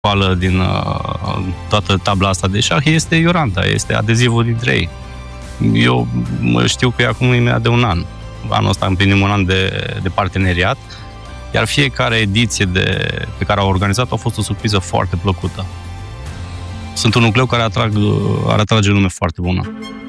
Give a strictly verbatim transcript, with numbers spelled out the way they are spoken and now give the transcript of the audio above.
principală din uh, toată tabla asta de șah este Ioranda, este adezivul dintre ei. Eu știu că e acum imediat de un an. Anul ăsta împlinim un an de, de parteneriat, iar fiecare ediție de, pe care au organizat-o a fost o surpriză foarte plăcută. Sunt un nucleu care atrag, ar atrage lume foarte bună.